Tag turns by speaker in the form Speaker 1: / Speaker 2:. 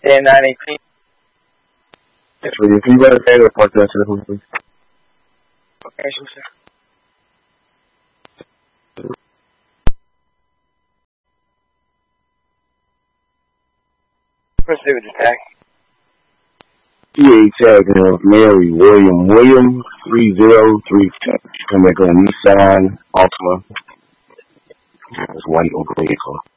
Speaker 1: 10, 9, 18.
Speaker 2: Yes, can you go ahead and report that to the police, please?
Speaker 1: Okay, sure, sir. Proceed with the tag.
Speaker 2: PA tag Mary William 303. Come back on Nissan Altima. It's white or gray color.